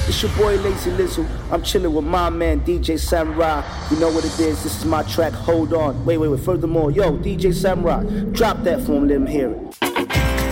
It's your boy Lazy Lizzle. I'm chilling with my man DJ Samurai. You know what it is. This is my track. Hold on. Wait. Furthermore, yo, DJ Samurai, drop that for him. Let him hear it.